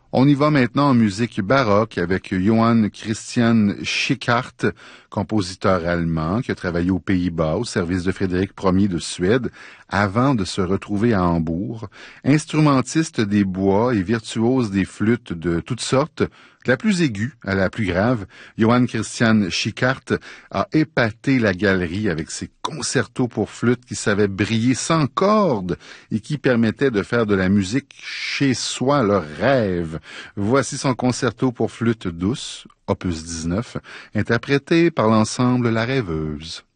On y va maintenant en musique baroque avec Johann Christian Schickhardt, compositeur allemand qui a travaillé aux Pays-Bas au service de Frédéric Ier de Suède avant de se retrouver à Hambourg. Instrumentiste des bois et virtuose des flûtes de toutes sortes, de la plus aiguë à la plus grave, Johann Christian Schickhardt a épaté la galerie avec ses concertos pour flûte qui savaient briller sans cordes et qui permettaient de faire de la musique chez soi leur rêve. Voici son concerto pour flûte douce, opus 19, interprété par l'ensemble La Rêveuse.